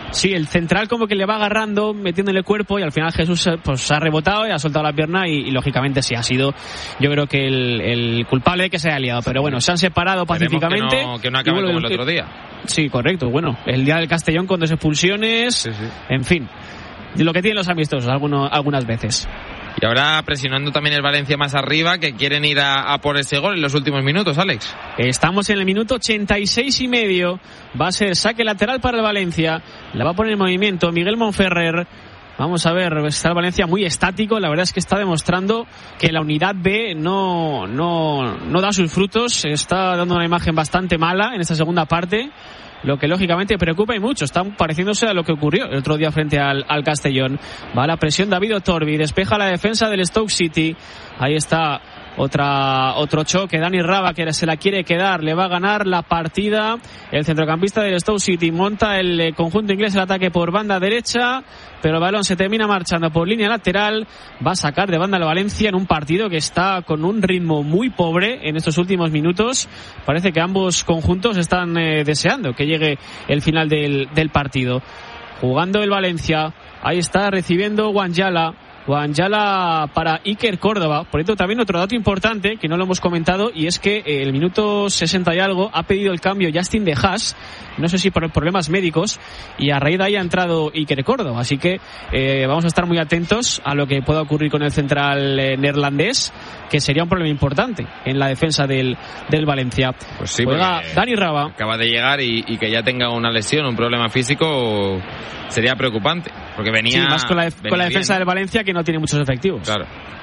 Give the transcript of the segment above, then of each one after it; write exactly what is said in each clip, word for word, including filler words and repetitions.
Sí, el central como que le va agarrando, metiéndole el cuerpo, y al final Jesús pues ha rebotado y ha soltado la pierna y, y lógicamente sí ha sido, yo creo que el, el culpable de que se haya liado. Pero bueno, se han separado pacíficamente. Que no, que no acabe bueno, como el otro día. Sí, correcto. Bueno, el día del Castellón con dos expulsiones, sí, sí. En fin, lo que tienen los amistosos algunos, algunas veces. Y ahora presionando también el Valencia más arriba, que quieren ir a, a por ese gol en los últimos minutos, Alex. Estamos en el minuto ochenta y seis y medio. Va a ser saque lateral para el Valencia. La va a poner en movimiento Miguel Monferrer. Vamos a ver, está el Valencia muy estático. La verdad es que está demostrando que la unidad B no, no, no da sus frutos. Está dando una imagen bastante mala en esta segunda parte, lo que lógicamente preocupa y mucho. Está pareciéndose a lo que ocurrió el otro día frente al, al Castellón. Va a la presión David Otorbi, despeja la defensa del Stoke City. Ahí está otra otro choque, Dani Raba, que se la quiere quedar, le va a ganar la partida el centrocampista del Stoke City. Monta el conjunto inglés el ataque por banda derecha, pero el balón se termina marchando por línea lateral. Va a sacar de banda al Valencia en un partido que está con un ritmo muy pobre en estos últimos minutos. Parece que ambos conjuntos están eh, deseando que llegue el final del, del partido. Jugando el Valencia, ahí está recibiendo Wanjala. Wanjala para Iker Córdoba. Por esto también otro dato importante que no lo hemos comentado, y es que el minuto sesenta y algo ha pedido el cambio Justin de Haas, no sé si por problemas médicos, y a raíz de ahí ha entrado Iker Córdoba. Así que eh, vamos a estar muy atentos a lo que pueda ocurrir con el central eh, neerlandés, que sería un problema importante en la defensa del, del Valencia. Pues sí, juega Dani Raba. Acaba de llegar y, y que ya tenga una lesión, un problema físico, sería preocupante, porque venía... Sí, más con la, venía con la defensa bien, del Valencia, que no tiene muchos efectivos. Claro.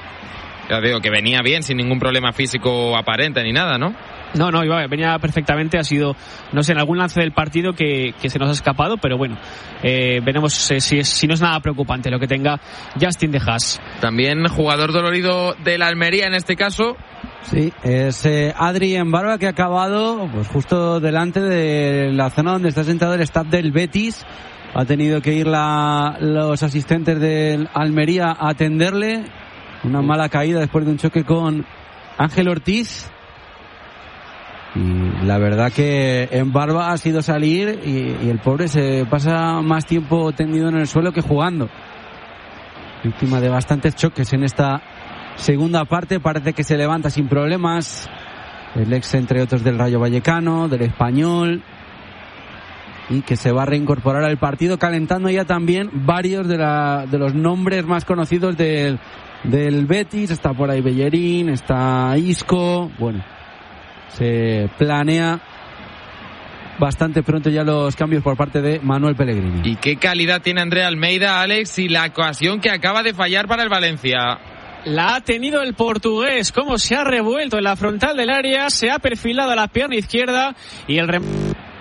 Ya digo, que venía bien, sin ningún problema físico aparente ni nada, ¿no? No, no, iba, venía perfectamente. Ha sido, no sé, en algún lance del partido que, que se nos ha escapado, pero bueno, eh, veremos eh, si, es, si no es nada preocupante lo que tenga Justin de Haas. También jugador dolorido de la Almería en este caso. Sí, es eh, Adri en Barba, que ha acabado pues justo delante de la zona donde está sentado el staff del Betis. Ha tenido que ir la, los asistentes del Almería a atenderle. Una mala caída después de un choque con Ángel Ortiz. Y la verdad que en Barba ha sido salir y, y el pobre se pasa más tiempo tendido en el suelo que jugando. Víctima de bastantes choques en esta segunda parte. Parece que se levanta sin problemas. El ex, entre otros, del Rayo Vallecano, del Español, y que se va a reincorporar al partido, calentando ya también varios de, la, de los nombres más conocidos del, del Betis. Está por ahí Bellerín, está Isco. Bueno, se planea bastante pronto ya los cambios por parte de Manuel Pellegrini. ¿Y qué calidad tiene André Almeida, Alex, y la ocasión que acaba de fallar para el Valencia? La ha tenido el portugués, cómo se ha revuelto en la frontal del área, se ha perfilado a la pierna izquierda y el rem...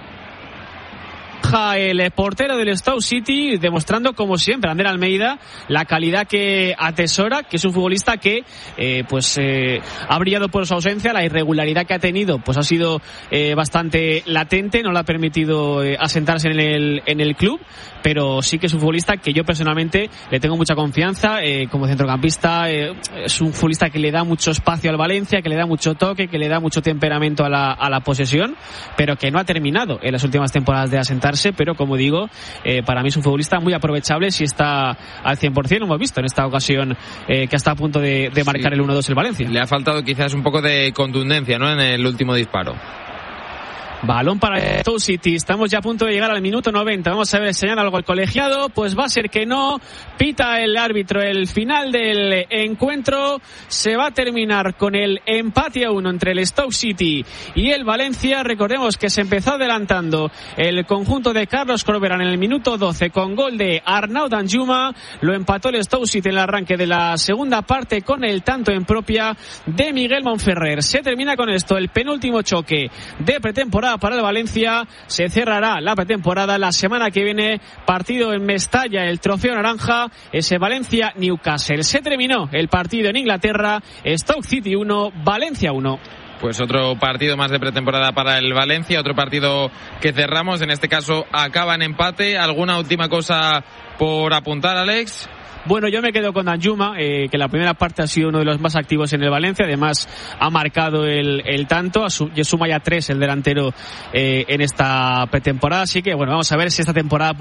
el portero del Stoke City, demostrando como siempre André Almeida la calidad que atesora, que es un futbolista que eh, pues eh, ha brillado por su ausencia. La irregularidad que ha tenido pues ha sido eh, bastante latente, no le ha permitido eh, asentarse en el, en el club, pero sí que es un futbolista que yo personalmente le tengo mucha confianza eh, como centrocampista. Eh, es un futbolista que le da mucho espacio al Valencia, que le da mucho toque, que le da mucho temperamento a la, a la posesión, pero que no ha terminado en las últimas temporadas de asentarse. Pero como digo, eh, para mí es un futbolista muy aprovechable si está al cien por ciento. Lo hemos visto en esta ocasión eh, que está a punto de, de marcar sí. el uno dos el Valencia. Le ha faltado quizás un poco de contundencia, ¿no?, en el último disparo. Balón para Stoke City. Estamos ya a punto de llegar al minuto noventa. Vamos a ver, señala algo el colegiado. Pues va a ser que no. Pita el árbitro el final del encuentro. Se va a terminar con el empate a uno entre el Stoke City y el Valencia. Recordemos que se empezó adelantando el conjunto de Carlos Corberán en el minuto doce con gol de Arnaud Danjuma. Lo empató el Stoke City en el arranque de la segunda parte con el tanto en propia de Miguel Monferrer. Se termina con esto el penúltimo choque de pretemporada para el Valencia. Se cerrará la pretemporada la semana que viene, partido en Mestalla, el trofeo naranja, ese Valencia-Newcastle. Se terminó el partido en Inglaterra. Stoke City uno, Valencia uno. Pues otro partido más de pretemporada para el Valencia, otro partido que cerramos, en este caso acaba en empate. ¿Alguna última cosa por apuntar, Alex? Bueno, yo me quedo con Danjuma, eh, que la primera parte ha sido uno de los más activos en el Valencia. Además, ha marcado el, el tanto. Y suma ya tres el delantero eh, en esta pretemporada. Así que, bueno, vamos a ver si esta temporada